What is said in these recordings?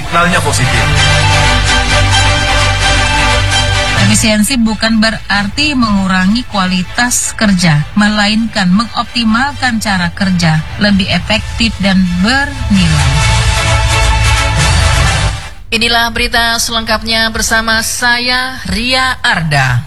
signalnya positif. Efisiensi bukan berarti mengurangi kualitas kerja, melainkan mengoptimalkan cara kerja lebih efektif dan bernilai. Inilah berita selengkapnya bersama saya, Ria Arda.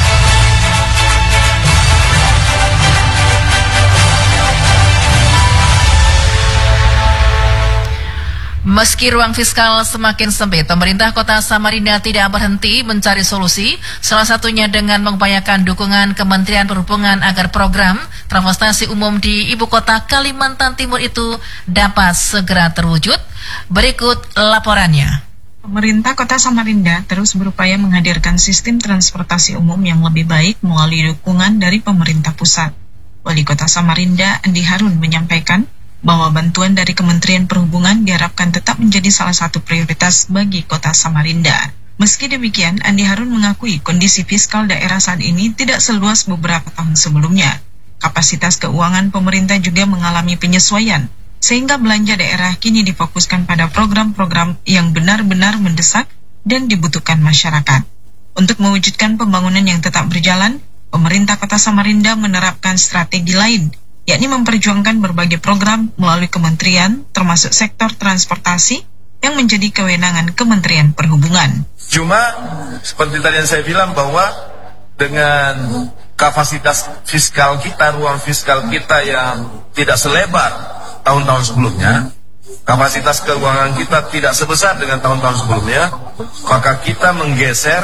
Meski ruang fiskal semakin sempit, pemerintah Kota Samarinda tidak berhenti mencari solusi, salah satunya dengan mengupayakan dukungan Kementerian Perhubungan agar program transportasi umum di Ibu Kota Kalimantan Timur itu dapat segera terwujud. Berikut laporannya. Pemerintah Kota Samarinda terus berupaya menghadirkan sistem transportasi umum yang lebih baik melalui dukungan dari pemerintah pusat. Wali Kota Samarinda, Andi Harun, menyampaikan bahwa bantuan dari Kementerian Perhubungan diharapkan tetap menjadi salah satu prioritas bagi Kota Samarinda. Meski demikian, Andi Harun mengakui kondisi fiskal daerah saat ini tidak seluas beberapa tahun sebelumnya. Kapasitas keuangan pemerintah juga mengalami penyesuaian, sehingga belanja daerah kini difokuskan pada program-program yang benar-benar mendesak dan dibutuhkan masyarakat. Untuk mewujudkan pembangunan yang tetap berjalan, pemerintah Kota Samarinda menerapkan strategi lain, yakni memperjuangkan berbagai program melalui kementerian, termasuk sektor transportasi yang menjadi kewenangan Kementerian Perhubungan. Cuma, seperti tadi yang saya bilang bahwa dengan kapasitas fiskal kita, ruang fiskal kita yang tidak selebar tahun-tahun sebelumnya, kapasitas keuangan kita tidak sebesar dengan tahun-tahun sebelumnya, maka kita menggeser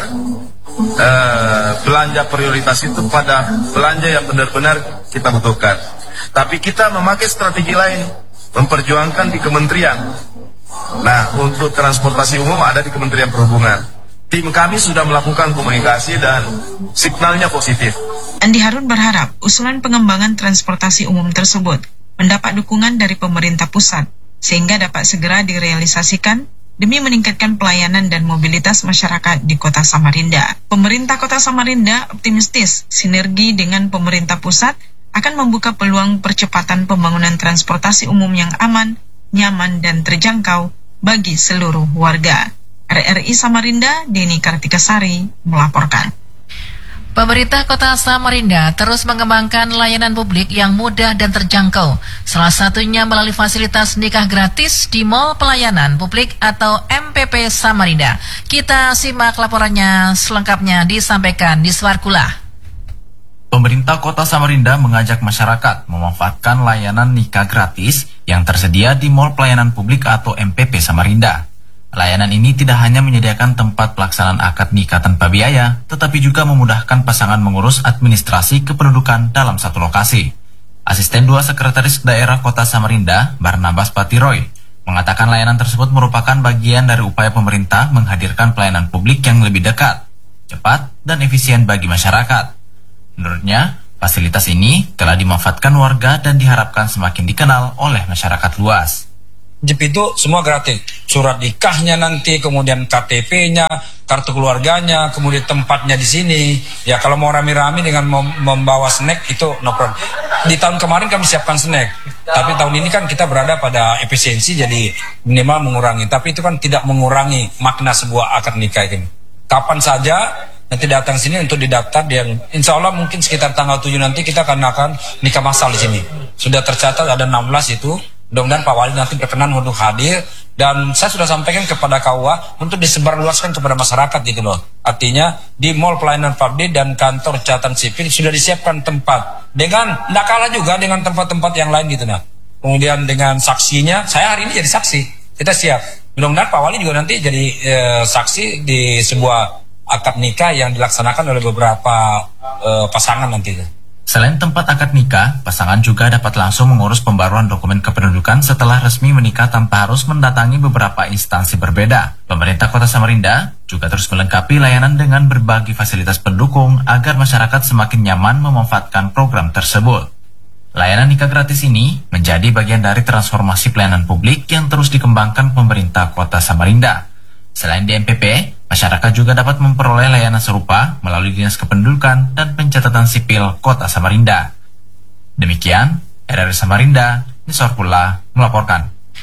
belanja prioritas itu pada belanja yang benar-benar kita butuhkan. Tapi kita memakai strategi lain, memperjuangkan di kementerian. Nah, untuk transportasi umum ada di Kementerian Perhubungan. Tim kami sudah melakukan komunikasi dan signalnya positif. Andi Harun berharap usulan pengembangan transportasi umum tersebut mendapat dukungan dari pemerintah pusat, sehingga dapat segera direalisasikan demi meningkatkan pelayanan dan mobilitas masyarakat di Kota Samarinda. Pemerintah Kota Samarinda optimistis sinergi dengan pemerintah pusat akan membuka peluang percepatan pembangunan transportasi umum yang aman, nyaman, dan terjangkau bagi seluruh warga. RRI Samarinda, Deni Kartikasari, melaporkan. Pemerintah Kota Samarinda terus mengembangkan layanan publik yang mudah dan terjangkau, salah satunya melalui fasilitas nikah gratis di Mall Pelayanan Publik atau MPP Samarinda. Kita simak laporannya selengkapnya disampaikan di Swarkula. Pemerintah Kota Samarinda mengajak masyarakat memanfaatkan layanan nikah gratis yang tersedia di Mall Pelayanan Publik atau MPP Samarinda. Layanan ini tidak hanya menyediakan tempat pelaksanaan akad nikah tanpa biaya, tetapi juga memudahkan pasangan mengurus administrasi kependudukan dalam satu lokasi. Asisten 2 Sekretaris Daerah Kota Samarinda, Barnabas Patiroy, mengatakan layanan tersebut merupakan bagian dari upaya pemerintah menghadirkan pelayanan publik yang lebih dekat, cepat, dan efisien bagi masyarakat. Menurutnya, fasilitas ini telah dimanfaatkan warga dan diharapkan semakin dikenal oleh masyarakat luas. JIP itu semua gratis, surat nikahnya nanti, kemudian KTP-nya, kartu keluarganya, kemudian tempatnya di sini. Ya kalau mau rame-rame dengan membawa snack itu no problem. Di tahun kemarin kami siapkan snack, tapi tahun ini kan kita berada pada efisiensi, jadi minimal mengurangi. Tapi itu kan tidak mengurangi makna sebuah akad nikah ini. Kapan saja nanti datang sini untuk didaftar, dan insya Allah mungkin sekitar tanggal 7 nanti kita akan nikah massal di sini. Sudah tercatat ada 16 itu. Mudah-mudahan Pak Wali nanti berkenan untuk hadir, dan saya sudah sampaikan kepada KUA untuk disebarluaskan kepada masyarakat gitu loh. Artinya di Mall Pelayanan Publik dan kantor catatan sipil sudah disiapkan tempat, dengan tidak kalah juga dengan tempat-tempat yang lain gitu nah. Kemudian dengan saksinya, saya hari ini jadi saksi, kita siap. Mudah-mudahan Pak Wali juga nanti jadi saksi di sebuah akad nikah yang dilaksanakan oleh beberapa pasangan nanti. Selain tempat akad nikah, pasangan juga dapat langsung mengurus pembaruan dokumen kependudukan setelah resmi menikah tanpa harus mendatangi beberapa instansi berbeda. Pemerintah Kota Samarinda juga terus melengkapi layanan dengan berbagai fasilitas pendukung agar masyarakat semakin nyaman memanfaatkan program tersebut. Layanan nikah gratis ini menjadi bagian dari transformasi pelayanan publik yang terus dikembangkan pemerintah Kota Samarinda. Selain di MPP, masyarakat juga dapat memperoleh layanan serupa melalui Dinas Kependudukan dan Pencatatan Sipil Kota Samarinda. Demikian, RRI Samarinda, Nisor Pula melaporkan.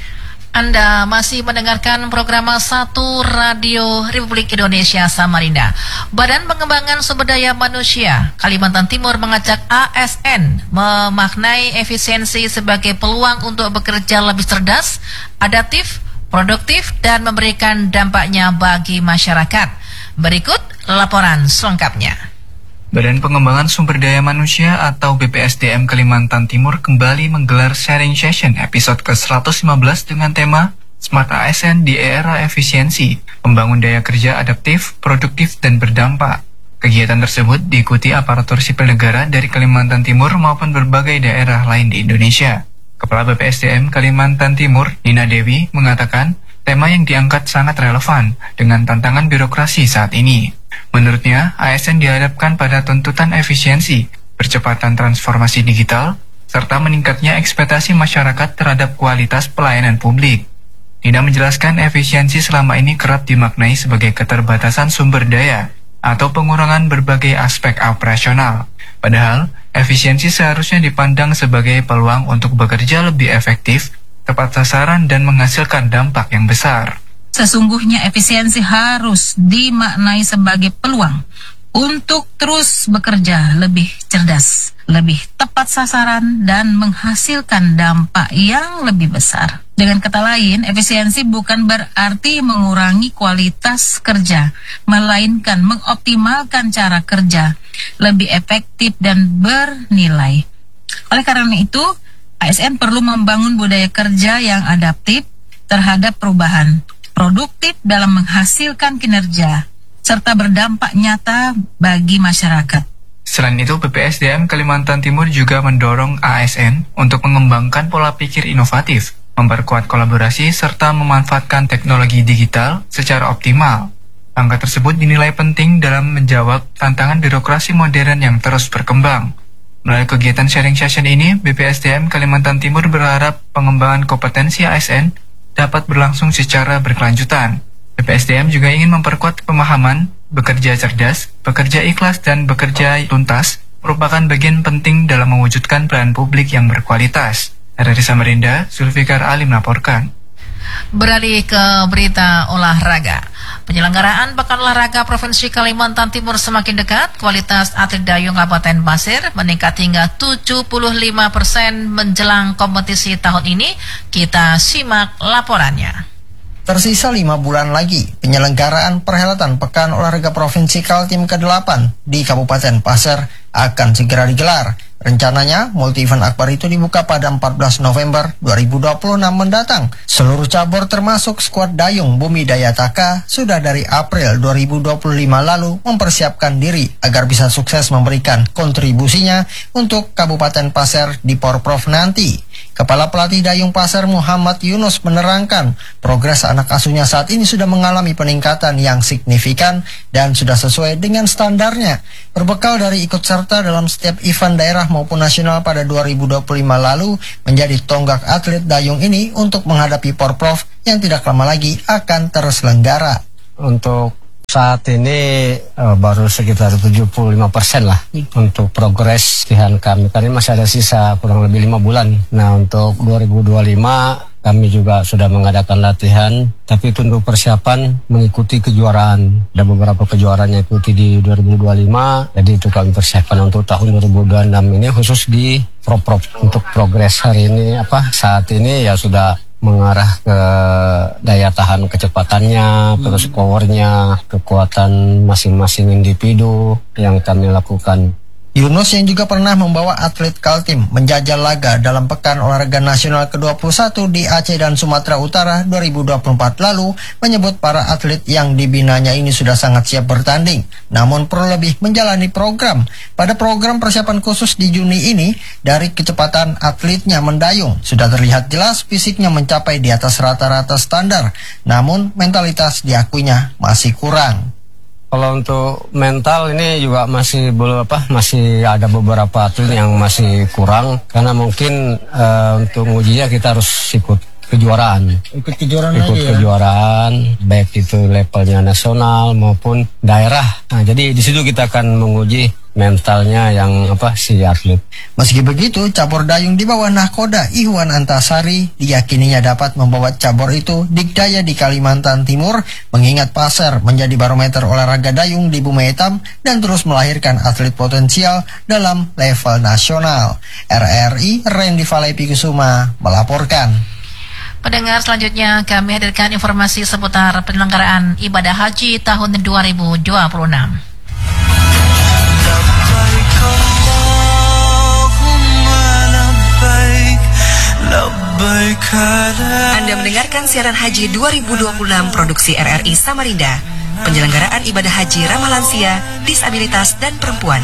Anda masih mendengarkan program 1 Radio Republik Indonesia Samarinda. Badan Pengembangan Sumber Daya Manusia Kalimantan Timur mengajak ASN memaknai efisiensi sebagai peluang untuk bekerja lebih cerdas, adaptif, produktif, dan memberikan dampaknya bagi masyarakat. Berikut laporan selengkapnya. Badan Pengembangan Sumber Daya Manusia atau BPSDM Kalimantan Timur kembali menggelar sharing session episode ke-115 dengan tema Smart ASN di Era Efisiensi, Membangun Daya Kerja Adaptif, Produktif, dan Berdampak. Kegiatan tersebut diikuti aparatur sipil negara dari Kalimantan Timur maupun berbagai daerah lain di Indonesia. Kepala BPSDM Kalimantan Timur, Nina Dewi, mengatakan tema yang diangkat sangat relevan dengan tantangan birokrasi saat ini. Menurutnya, ASN dihadapkan pada tuntutan efisiensi, percepatan transformasi digital, serta meningkatnya ekspektasi masyarakat terhadap kualitas pelayanan publik. Nina menjelaskan efisiensi selama ini kerap dimaknai sebagai keterbatasan sumber daya atau pengurangan berbagai aspek operasional. Padahal, efisiensi seharusnya dipandang sebagai peluang untuk bekerja lebih efektif, tepat sasaran, dan menghasilkan dampak yang besar. Sesungguhnya efisiensi harus dimaknai sebagai peluang untuk terus bekerja lebih cerdas, lebih tepat sasaran, dan menghasilkan dampak yang lebih besar. Dengan kata lain, efisiensi bukan berarti mengurangi kualitas kerja, melainkan mengoptimalkan cara kerja, lebih efektif dan bernilai. Oleh karena itu, ASN perlu membangun budaya kerja yang adaptif terhadap perubahan, produktif dalam menghasilkan kinerja, serta berdampak nyata bagi masyarakat. Selain itu, BPSDM Kalimantan Timur juga mendorong ASN untuk mengembangkan pola pikir inovatif, memperkuat kolaborasi, serta memanfaatkan teknologi digital secara optimal. Langkah tersebut dinilai penting dalam menjawab tantangan birokrasi modern yang terus berkembang. Melalui kegiatan sharing session ini, BPSDM Kalimantan Timur berharap pengembangan kompetensi ASN dapat berlangsung secara berkelanjutan. BPSDM juga ingin memperkuat pemahaman bekerja cerdas, bekerja ikhlas, dan bekerja tuntas merupakan bagian penting dalam mewujudkan pelayanan publik yang berkualitas. Dari Samarinda, Zulfikar Ali melaporkan. Beralih ke berita olahraga. Penyelenggaraan Pekan Olahraga Provinsi Kalimantan Timur semakin dekat. Kualitas atlet dayung Kabupaten Pasir meningkat hingga 75% menjelang kompetisi tahun ini. Kita simak laporannya. Tersisa 5 bulan lagi, penyelenggaraan perhelatan Pekan Olahraga Provinsi Kaltim ke-8 di Kabupaten Pasir akan segera digelar. Rencananya, multi-event akbar itu dibuka pada 14 November 2026 mendatang. Seluruh cabur termasuk skuad dayung Bumi Dayataka sudah dari April 2025 lalu mempersiapkan diri agar bisa sukses memberikan kontribusinya untuk Kabupaten Pasir di Porprov nanti. Kepala Pelatih Dayung Pasir Muhammad Yunus menerangkan, progres anak asuhnya saat ini sudah mengalami peningkatan yang signifikan dan sudah sesuai dengan standarnya. Berbekal dari ikut serta dalam setiap event daerah maupun nasional pada 2025 lalu, menjadi tonggak atlet dayung ini untuk menghadapi Porprov yang tidak lama lagi akan terselenggara. Untuk saat ini baru sekitar 75% lah untuk progres latihan kami. Karena masih ada sisa kurang lebih 5 bulan. Nah, untuk 2025 kami juga sudah mengadakan latihan, tapi itu untuk persiapan mengikuti kejuaraan. Ada beberapa kejuaraan yang ikuti di 2025, jadi itu kami persiapan untuk tahun 2026 ini khusus di Porprov. Untuk progres hari ini saat ini ya sudah mengarah ke daya tahan kecepatannya, terus powernya, kekuatan masing-masing individu yang kami lakukan. Yunus yang juga pernah membawa atlet Kaltim menjajal laga dalam Pekan Olahraga Nasional ke-21 di Aceh dan Sumatera Utara 2024 lalu menyebut para atlet yang dibinanya ini sudah sangat siap bertanding, namun perlu lebih menjalani program. Pada program persiapan khusus di Juni ini, dari kecepatan atletnya mendayung, sudah terlihat jelas fisiknya mencapai di atas rata-rata standar, namun mentalitas diakuinya masih kurang. Kalau untuk mental ini juga masih masih ada beberapa atlet yang masih kurang, karena mungkin untuk ujinya kita harus ikut kejuaraan. Ikut kejuaraan Ikut lagi ya? kejuaraan, baik itu levelnya nasional maupun daerah. Nah, jadi di situ kita akan menguji mentalnya yang si atlet. Meski begitu, cabur dayung di bawah nahkoda Ihwan Antasari diyakininya dapat membawa cabur itu dikdaya di Kalimantan Timur, mengingat Pasir menjadi barometer olahraga dayung di Bumi Hitam dan terus melahirkan atlet potensial dalam level nasional. RRI Randy Valepi Kusuma melaporkan. Pendengar, selanjutnya kami hadirkan informasi seputar penyelenggaraan ibadah haji tahun 2026. Anda mendengarkan siaran haji 2026 produksi RRI Samarinda. Penyelenggaraan ibadah haji ramah lansia, disabilitas, dan perempuan.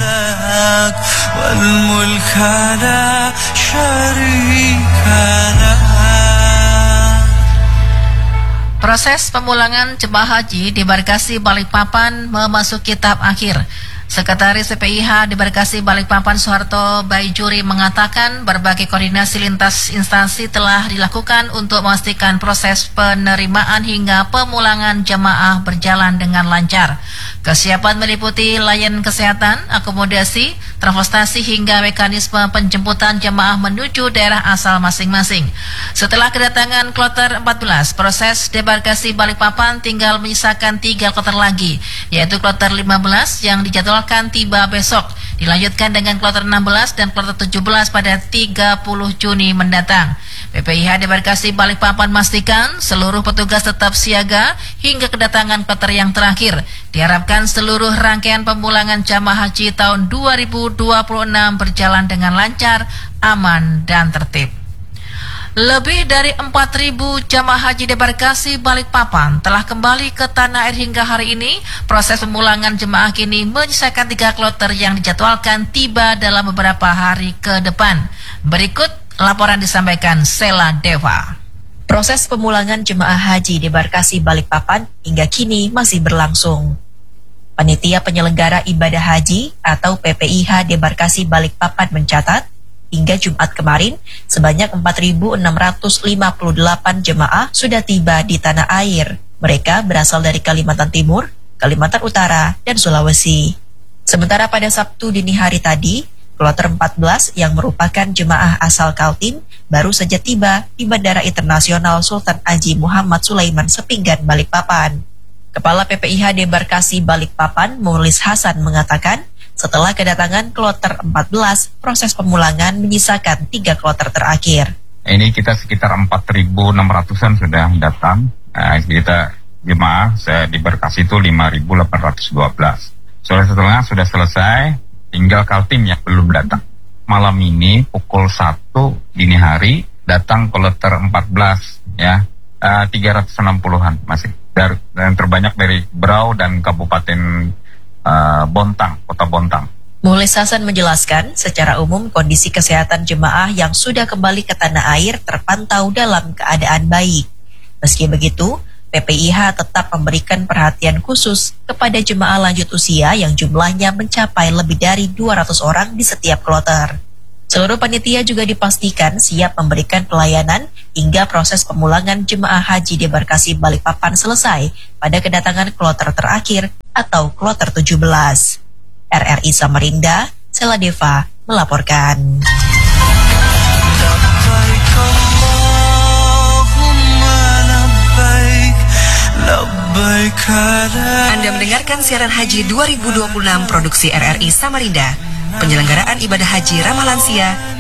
Proses pemulangan jemaah haji di Embarkasi Balikpapan memasuki tahap akhir. Sekretaris PPIH di Embarkasi Balikpapan Soeharto Baijuri mengatakan berbagai koordinasi lintas instansi telah dilakukan untuk memastikan proses penerimaan hingga pemulangan jemaah berjalan dengan lancar. Kesiapan meliputi layanan kesehatan, akomodasi, transportasi hingga mekanisme penjemputan jemaah menuju daerah asal masing-masing. Setelah kedatangan kloter 14, proses debarkasi Balikpapan tinggal menyisakan 3 kloter lagi, yaitu kloter 15 yang dijadwalkan tiba besok, dilanjutkan dengan kloter 16 dan kloter 17 pada 30 Juni mendatang. PPIH debarkasi Balikpapan memastikan seluruh petugas tetap siaga hingga kedatangan kloter yang terakhir. Diharapkan seluruh rangkaian pemulangan jamaah haji tahun 2026 berjalan dengan lancar, aman, dan tertib. Lebih dari 4.000 jamaah haji debarkasi Balikpapan telah kembali ke tanah air hingga hari ini. Proses pemulangan jemaah kini menyisakan 3 kloter yang dijadwalkan tiba dalam beberapa hari ke depan. Berikut laporan disampaikan Sela Deva. Proses pemulangan jemaah haji debarkasi Balikpapan hingga kini masih berlangsung. Panitia Penyelenggara Ibadah Haji atau PPIH debarkasi Balikpapan mencatat, hingga Jumat kemarin, sebanyak 4.658 jemaah sudah tiba di tanah air. Mereka berasal dari Kalimantan Timur, Kalimantan Utara, dan Sulawesi. Sementara pada Sabtu dini hari tadi, kloter 14 yang merupakan jemaah asal Kaltim baru saja tiba di Bandara Internasional Sultan Haji Muhammad Sulaiman Sepinggan, Balikpapan. Kepala PPIH debarkasi Balikpapan, Mulis Hasan mengatakan, setelah kedatangan kloter 14, proses pemulangan menyisakan 3 kloter terakhir. Ini kita sekitar 4.600-an sudah datang. Kita jemaah di Bekasi itu 5.812. Setelah sudah selesai, tinggal Kaltim yang belum datang. Malam ini pukul 1 dini hari datang kloter 14 ya. 360-an masih. Dan terbanyak dari Berau dan Kabupaten Bontang, Kota Bontang. Mulis Hasan menjelaskan, secara umum kondisi kesehatan jemaah yang sudah kembali ke tanah air terpantau dalam keadaan baik. Meski begitu, PPIH tetap memberikan perhatian khusus kepada jemaah lanjut usia yang jumlahnya mencapai lebih dari 200 orang di setiap kloter. Seluruh panitia juga dipastikan siap memberikan pelayanan hingga proses pemulangan jemaah haji debarkasi Balikpapan selesai pada kedatangan kloter terakhir atau kloter 17. RRI Samarinda, Sela Deva melaporkan. Anda mendengarkan siaran haji 2026 produksi RRI Samarinda. Penyelenggaraan ibadah haji ramah lansia,